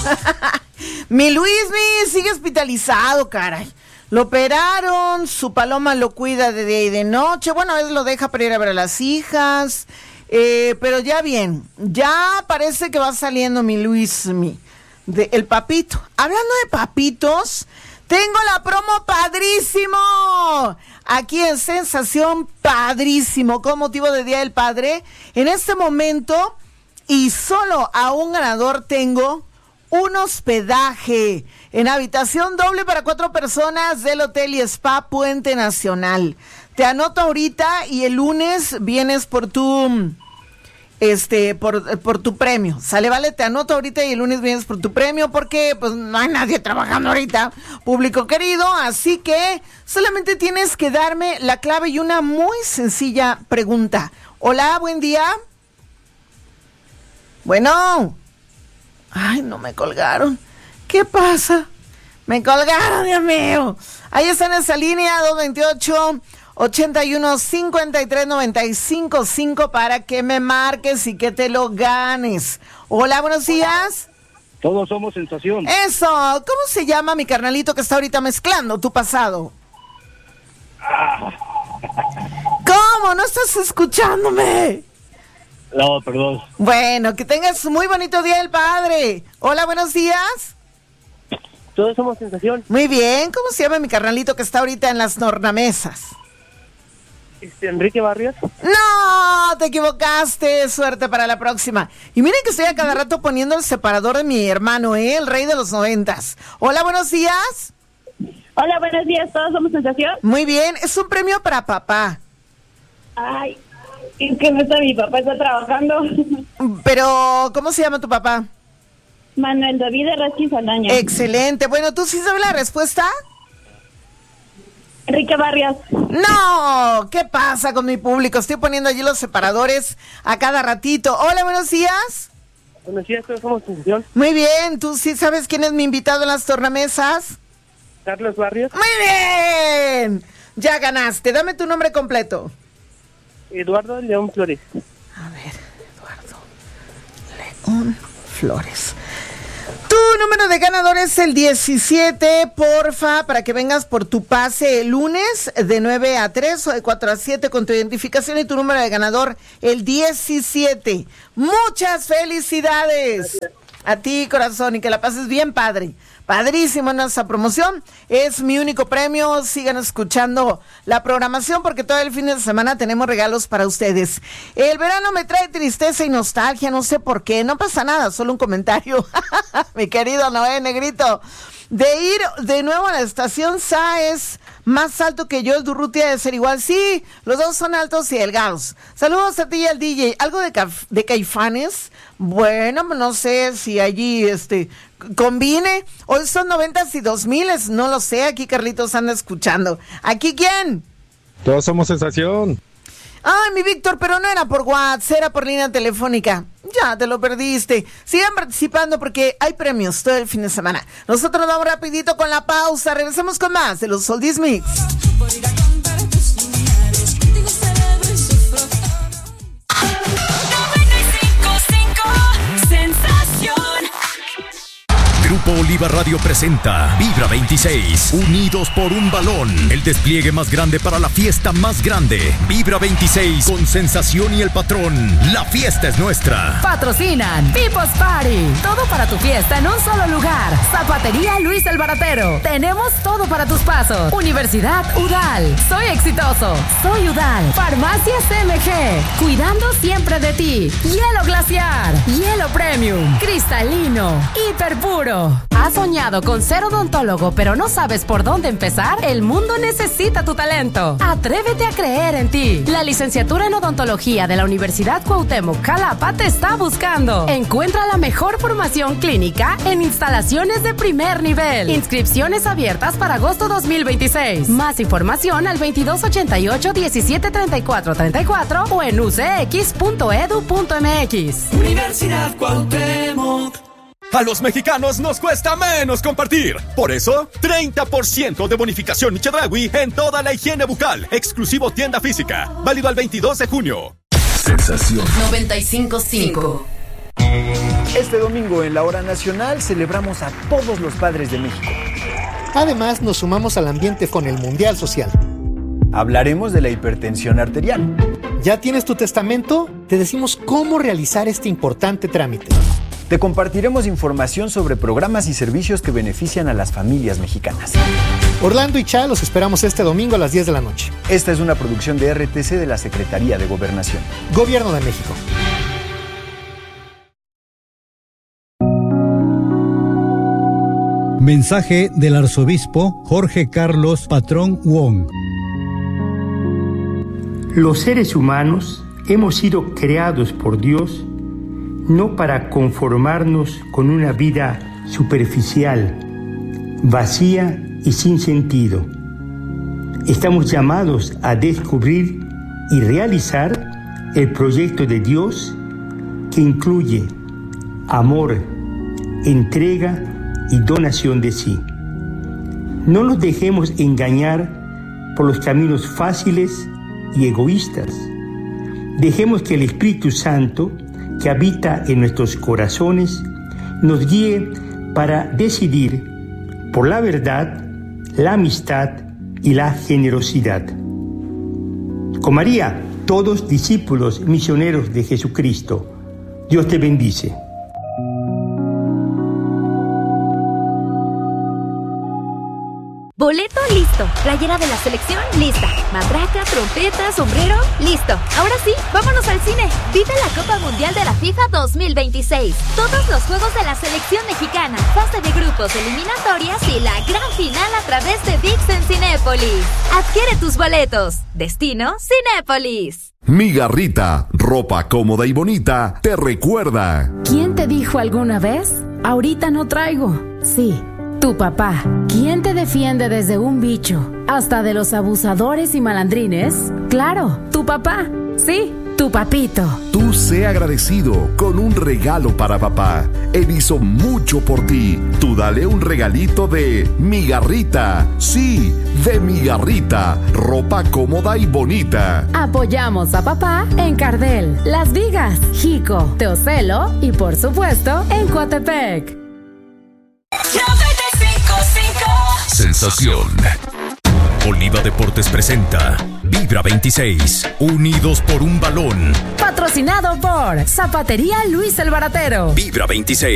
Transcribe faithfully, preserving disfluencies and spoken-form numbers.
Mi Luismi sigue hospitalizado, caray. Lo operaron, su paloma lo cuida de día y de noche. Bueno, a veces lo deja para ir a ver a las hijas. Eh, pero ya bien, ya parece que va saliendo mi Luismi, de el papito. Hablando de papitos, tengo la promo padrísimo. Aquí en Sensación, padrísimo, con motivo de Día del Padre. En este momento, y solo a un ganador tengo un hospedaje en habitación doble para cuatro personas del Hotel y Spa Puente Nacional. Te anoto ahorita y el lunes vienes por tu, este, por, por tu premio. Sale, vale, te anoto ahorita y el lunes vienes por tu premio porque pues no hay nadie trabajando ahorita, público querido. Así que solamente tienes que darme la clave y una muy sencilla pregunta. Hola, buen día. Bueno. Ay, no me colgaron. ¿Qué pasa? Me colgaron, Dios mío. Ahí está en esa línea, dos veintiocho, ochenta y uno, cincuenta y tres, noventa y cinco, cinco para que me marques y que te lo ganes. Hola, buenos días. Todos somos Sensación. Eso, ¿cómo se llama mi carnalito que está ahorita mezclando tu pasado? Ah. ¿Cómo? ¿No estás escuchándome? No, perdón. Bueno, que tengas muy bonito Día del Padre. Hola, buenos días. Todos somos Sensación. Muy bien, ¿cómo se llama mi carnalito que está ahorita en las tornamesas? Este, Enrique Barrios. No, te equivocaste, suerte para la próxima. Y miren que estoy a cada rato poniendo el separador de mi hermano, ¿eh? El rey de los noventas. Hola, buenos días. Hola, buenos días, todos somos Sensación. Muy bien, es un premio para papá. Ay, es que no está mi papá, está trabajando. Pero, ¿cómo se llama tu papá? Manuel David Raskin Saldaña. Excelente, bueno, ¿tú sí sabes la respuesta? Enrique Barrios. No, ¿qué pasa con mi público? Estoy poniendo allí los separadores a cada ratito. Hola, buenos días. Buenos días, todos somos Sensación. Muy bien, ¿tú sí sabes quién es mi invitado en las tornamesas? Carlos Barrios. Muy bien, ya ganaste, dame tu nombre completo. Eduardo León Flores. A ver, Eduardo León Flores. Tu número de ganador es el diecisiete, porfa, para que vengas por tu pase el lunes de nueve a tres o de cuatro a siete con tu identificación y tu número de ganador el diecisiete. Muchas felicidades. Gracias. A ti, corazón, y que la pases bien, padre. Padrísimo nuestra promoción. Es mi único premio. Sigan escuchando la programación porque todo el fin de semana tenemos regalos para ustedes. El verano me trae tristeza y nostalgia, no sé por qué. No pasa nada, solo un comentario. Mi querido Noé Negrito. De ir de nuevo a la estación S A es más alto que yo, el Durrutia de ser igual. Sí, los dos son altos y delgados. Saludos a ti y al D J. ¿Algo de, caf- de Caifanes? Bueno, no sé si allí este combine. Hoy son noventas y dos miles, no lo sé. Aquí Carlitos anda escuchando. ¿Aquí quién? Todos somos Sensación. Ay, mi Víctor, pero no era por WhatsApp, era por línea telefónica. Ya te lo perdiste. Sigan participando porque hay premios todo el fin de semana. Nosotros nos vamos rapidito con la pausa. Regresamos con más de los Oldies Mix. Grupo Oliva Radio presenta Vibra veintiséis, unidos por un balón. El despliegue más grande para la fiesta más grande. Vibra veintiséis con Sensación y el Patrón. La fiesta es nuestra. Patrocinan People's Party. Todo para tu fiesta en un solo lugar. Zapatería Luis el Baratero. Tenemos todo para tus pasos. Universidad Udal. Soy exitoso. Soy Udal. Farmacias M G. Cuidando siempre de ti. Hielo Glaciar. Hielo Premium. Cristalino. Hiper puro. ¿Has soñado con ser odontólogo pero no sabes por dónde empezar? El mundo necesita tu talento. Atrévete a creer en ti. La licenciatura en odontología de la Universidad Cuauhtémoc Jalapa te está buscando. Encuentra la mejor formación clínica en instalaciones de primer nivel. Inscripciones abiertas para agosto dos mil veintiséis. Más información al veintidós ochenta y ocho, diecisiete treinta y cuatro treinta y cuatro o en u c x punto e d u punto m x. Universidad Cuauhtémoc. A los mexicanos nos cuesta menos compartir. Por eso, treinta por ciento de bonificación Chedraui en toda la higiene bucal. Exclusivo tienda física. Válido al veintidós de junio. Sensación noventa y cinco punto cinco. Este domingo en la Hora Nacional celebramos a todos los padres de México. Además, nos sumamos al ambiente con el Mundial Social. Hablaremos de la hipertensión arterial. ¿Ya tienes tu testamento? Te decimos cómo realizar este importante trámite. Te compartiremos información sobre programas y servicios que benefician a las familias mexicanas. Orlando y Cha los esperamos este domingo a las diez de la noche. Esta es una producción de R T C de la Secretaría de Gobernación. Gobierno de México. Mensaje del arzobispo Jorge Carlos Patrón Wong. Los seres humanos hemos sido creados por Dios no para conformarnos con una vida superficial, vacía y sin sentido. Estamos llamados a descubrir y realizar el proyecto de Dios que incluye amor, entrega y donación de sí. No nos dejemos engañar por los caminos fáciles y egoístas. Dejemos que el Espíritu Santo, que habita en nuestros corazones, nos guíe para decidir por la verdad, la amistad y la generosidad. Con María, todos discípulos misioneros de Jesucristo. Dios te bendice. Boleto listo, playera de la selección lista, matraca, trompeta, sombrero, listo. Ahora sí, vámonos al cine. Vive la Copa Mundial de la FIFA dos mil veintiséis. Todos los juegos de la selección mexicana, fase de grupos, eliminatorias y la gran final a través de V I X en Cinépolis. Adquiere tus boletos. Destino Cinépolis. Mi Garrita, ropa cómoda y bonita, te recuerda. ¿Quién te dijo alguna vez? Ahorita no traigo. Sí, tu papá. ¿Quién te defiende desde un bicho hasta de los abusadores y malandrines? Claro, tu papá. Sí, tu papito. Tú sé agradecido con un regalo para papá. Él hizo mucho por ti. Tú dale un regalito de Mi Garrita. Sí, de Mi Garrita. Ropa cómoda y bonita. Apoyamos a papá en Cardel, Las Vigas, Jico, Teocelo y por supuesto en Coatepec. Sensación. Oliva Deportes presenta Vibra veintiséis, unidos por un balón. Patrocinado por Zapatería Luis el Baratero. Vibra veintiséis.